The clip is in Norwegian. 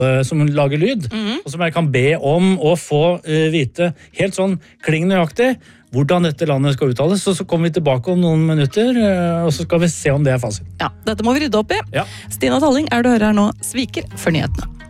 som lager lyd, og som jeg kan be om å få vite helt sånn klingnøyaktig hvordan dette landet skal uttales, så kommer vi tilbake om noen minutter, og så skal vi se om det er fasit. Ja, dette må vi rydde opp i. Ja. Stina Talling, du hører her nå, Sviker for nyhetene.